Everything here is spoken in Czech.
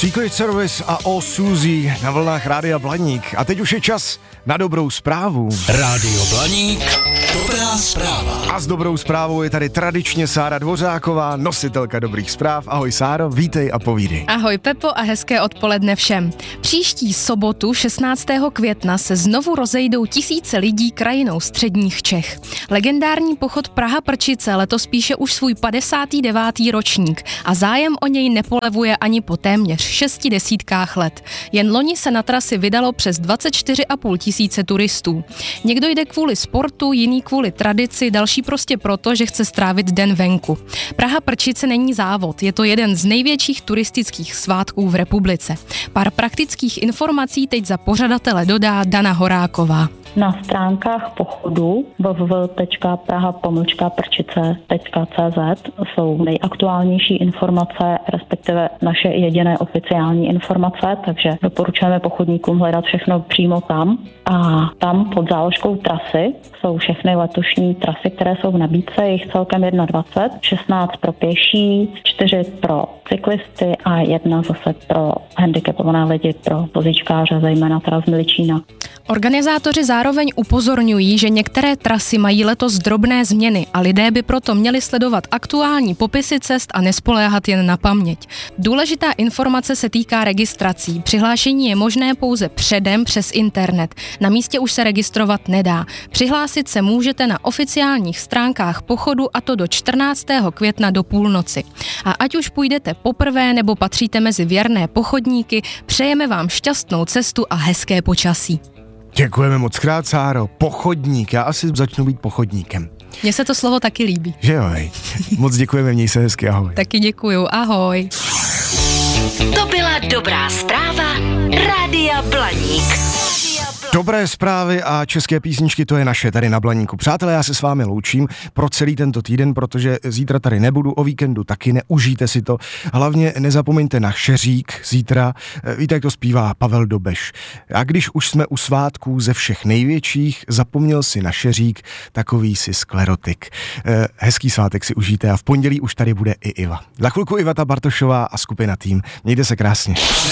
Secret Service a All Suzy na vlnách Rádia Blaník. A teď už je čas na dobrou zprávu. Rádio Blaník, dobrá zpráva. A s dobrou zprávou je tady tradičně Sára Dvořáková, nositelka dobrých zpráv. Ahoj Sáro, vítej a povídej. Ahoj Pepo a hezké odpoledne všem. Příští sobotu 16. května se znovu rozejdou tisíce lidí krajinou středních Čech. Legendární pochod Praha-Prčice letos píše už svůj 59. ročník a zájem o něj nepolevuje ani po téměř 60 let. Jen loni se na trasy vydalo přes 24,5 tisíce turistů. Někdo jde kvůli sportu, jiný kvůli tradici, další prostě proto, že chce strávit den venku. Praha-Prčice není závod, je to jeden z největších turistických svátků v republice. Pár praktických informací teď za pořadatele dodá Dana Horáková. Na stránkách pochodu www.praha-prčice.cz jsou nejaktuálnější informace, respektive naše jediné oficiální informace, takže doporučujeme pochodníkům hledat všechno přímo tam. A tam pod záložkou trasy jsou všechny letošní trasy, které jsou v nabídce, jich celkem 21, 16 pro pěší, 4 pro cyklisty a 1 zase pro handicapované lidi, pro vozíčkáře, zejména teda z Miličína. Organizátoři zároveň upozorňují, že některé trasy mají letos drobné změny a lidé by proto měli sledovat aktuální popisy cest a nespoléhat jen na paměť. Důležitá informace se týká registrací. Přihlášení je možné pouze předem přes internet. Na místě už se registrovat nedá. Přihlásit se můžete na oficiálních stránkách pochodu, a to do 14. května do půlnoci. A ať už půjdete poprvé nebo patříte mezi věrné pochodníky, přejeme vám šťastnou cestu a hezké počasí. Děkujeme moc krát, Sáro. Pochodník, já asi začnu být pochodníkem. Mně se to slovo taky líbí. Že jo, hej. Moc děkujeme, měj se hezky, ahoj. Taky děkuju, ahoj. To byla dobrá zpráva Rádia Blaník. Dobré zprávy a české písničky, to je naše tady na Blaníku. Přátelé, já se s vámi loučím pro celý tento týden, protože zítra tady nebudu, o víkendu taky neužijte si to. Hlavně nezapomeňte na Šeřík zítra, víte, jak to zpívá Pavel Dobeš. A když už jsme u svátků ze všech největších, zapomněl si na Šeřík, takový si sklerotik. Hezký svátek si užijte a v pondělí už tady bude i Iva. Za chvilku Iveta Bartošová a skupina Tým. Mějte se krásně.